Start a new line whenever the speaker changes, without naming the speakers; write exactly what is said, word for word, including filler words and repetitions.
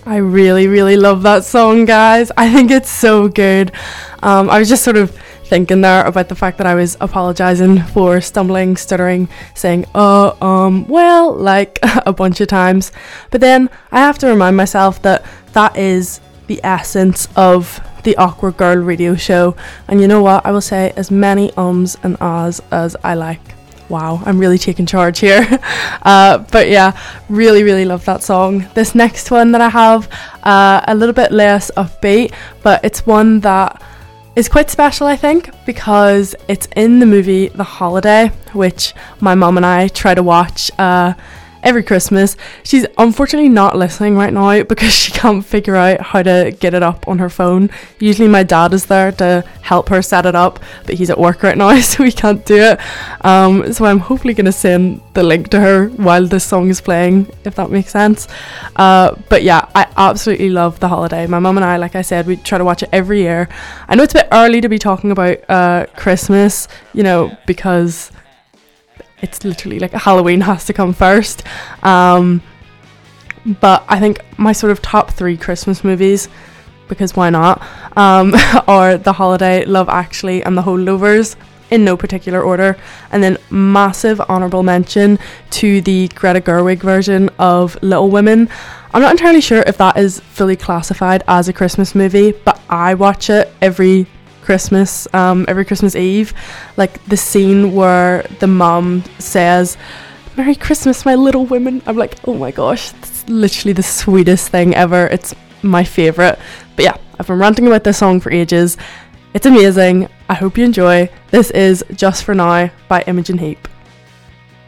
I really, really love that song, guys. I think it's so good. Um, I was just sort of thinking there about the fact that I was apologising for stumbling, stuttering, saying, oh, um, well, like a bunch of times. But then I have to remind myself that that is the essence of the Awkward Girl radio show. And you know what? I will say as many ums and ahs as I like. Wow, I'm really taking charge here. uh, but yeah, really, really love that song. This next one that I have, uh, a little bit less upbeat, but it's one that is quite special, I think, because it's in the movie The Holiday, which my mum and I try to watch uh, every Christmas. She's unfortunately not listening right now because she can't figure out how to get it up on her phone. Usually my dad is there to help her set it up, but he's at work right now, so he can't do it. Um, so I'm hopefully going to send the link to her while this song is playing, if that makes sense. Uh, but yeah, I absolutely love The Holiday. My mum and I, like I said, we try to watch it every year. I know it's a bit early to be talking about uh, Christmas, you know, because it's literally like Halloween has to come first. Um, but I think my sort of top three Christmas movies, because why not, um, are The Holiday, Love Actually, and The Holdovers, in no particular order. And then massive honourable mention to the Greta Gerwig version of Little Women. I'm not entirely sure if that is fully classified as a Christmas movie, but I watch it every Christmas, um, every Christmas Eve. Like the scene where the mum says, "Merry Christmas, my little women." I'm like, oh my gosh, it's literally the sweetest thing ever. It's my favourite. But yeah, I've been ranting about this song for ages. It's amazing. I hope you enjoy. This is Just For Now by Imogen Heap.